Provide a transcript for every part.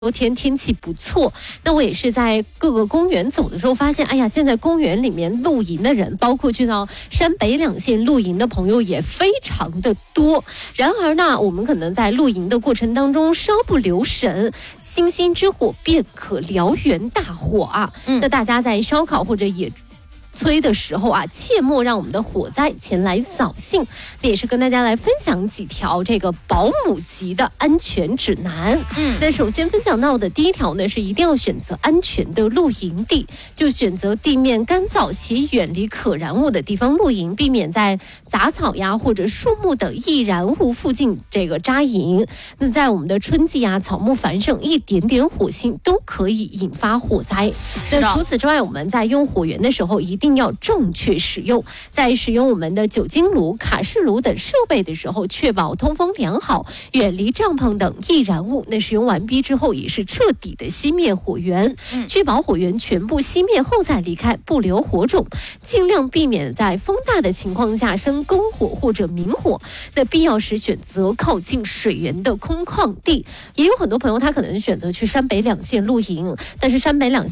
昨天天气不错，那我也是在各个公园走的时候发现，哎呀，现在公园里面露营的人，包括去到山北两县露营的朋友也非常的多。然而呢，我们可能在露营的过程当中稍不留神，星星之火便可燎原大火啊！那大家在烧烤或者野炊的时候啊，切莫让我们的火灾前来扫兴。那也是跟大家来分享几条这个保姆级的安全指南。那首先分享到的第一条呢，是一定要选择安全的露营地，就选择地面干燥且远离可燃物的地方露营，避免在杂草呀或者树木等易燃物附近这个扎营。那在我们的春季啊，草木繁盛，一点点火星都可以引发火灾。那除此之外，我们在用火源的时候一定要正确使用，在使用我们的酒精炉、卡式炉等设备的时候，确保通风良好，远离帐篷等易燃物。那使用完毕之后，也是彻底的熄灭火源，确保火源全部熄灭后再离开，不留火种，尽量避免在风大的情况下生篝火或者明火。那必要时选择靠近水源的空旷地。也有很多朋友他可能选择去山北两县露营，但是山北两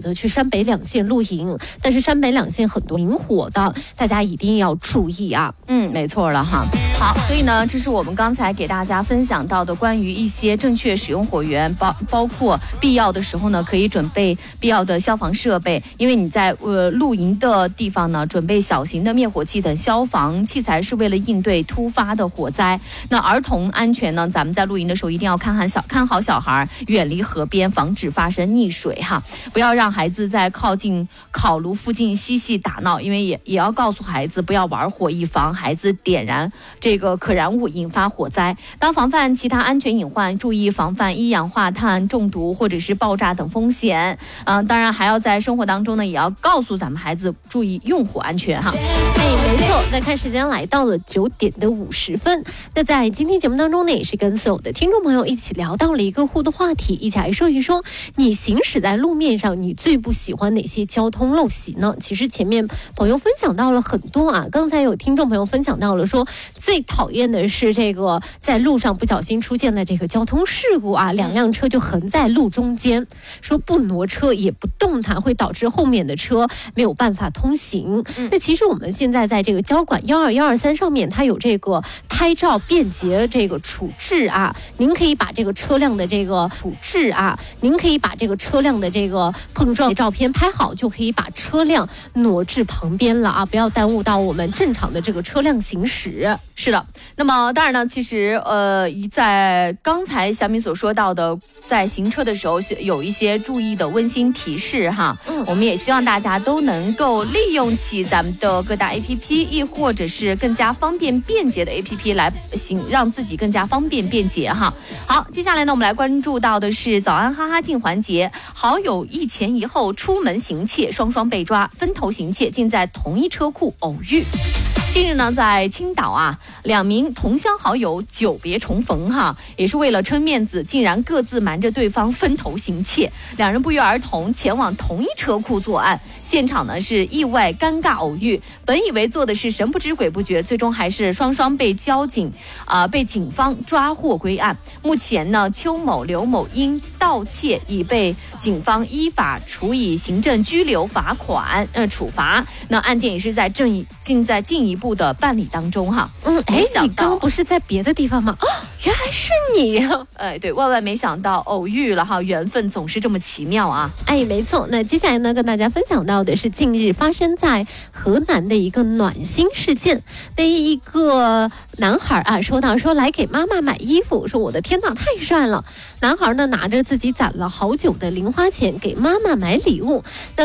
县很多明火的，大家一定要注意啊。 没错了哈。好，所以呢，这是我们刚才给大家分享到的关于一些正确使用火源，包括必要的时候呢，可以准备必要的消防设备，因为你在露营的地方呢，准备小型的灭火器等消防器材是为了应对突发的火灾。那儿童安全呢，咱们在露营的时候一定要看好小孩，远离河边，防止发生溺水哈。不要让孩子在靠近烤炉附近嬉戏打闹，因为也要告诉孩子不要玩火，以防孩子点燃这个可燃物引发火灾。当防范其他安全隐患，注意防范一氧化碳中毒或者是爆炸等风险。当然还要在生活当中呢，也要告诉咱们孩子注意用火安全哈。 没错。那看时间来到了9点50分。那在今天节目当中呢，也是跟所有的听众朋友一起聊到了一个互动话题，一起来说一说你行驶在路面上，你最不喜欢哪些交通陋习呢？其实前面朋友分享到了很多啊，刚才有听众朋友分享到了说，最讨厌的是这个在路上不小心出现了这个交通事故啊，两辆车就横在路中间，说不挪车也不动弹，会导致后面的车没有办法通行。那其实我们现在在这个交管12123上面，它有这个拍照便捷这个处置啊，您可以把这个车辆的这个碰撞照片拍好，就可以把车辆挪至旁边了啊，不要耽误到我们正常的这个车辆行驶。 是的，那么当然呢，其实在刚才小米所说到的，在行车的时候有一些注意的温馨提示哈。我们也希望大家都能够利用起咱们的各大 APP， 亦或者是更加方便便捷的 APP 来让自己更加方便便捷哈。好，接下来呢，我们来关注到的是早安哈哈镜环节，好友一前一后出门行窃，双双被抓，分头行窃竟在同一车库偶遇。近日呢，在青岛啊，2名同乡好友久别重逢哈，也是为了撑面子，竟然各自瞒着对方分头行窃。2人不约而同前往同一车库作案，现场呢是意外尴尬偶遇，本以为做的是神不知鬼不觉，最终还是双双被被警方抓获归案。目前呢，邱某、刘某因盗窃已被警方依法处以行政拘留罚款处罚。那案件也是进一步的办理当中哈。 你刚刚不是在别的地方吗？原来是你啊！ 对，万万没想到偶遇了哈，缘分总是这么奇妙啊！ 没错。那接下来呢，跟大家分享到的是近日发生在河南的一个暖心事件。那一个男孩啊，说来给妈妈买衣服，说我的天哪，太帅了！男孩呢拿着自己攒了好久的零花钱给妈妈买礼物。那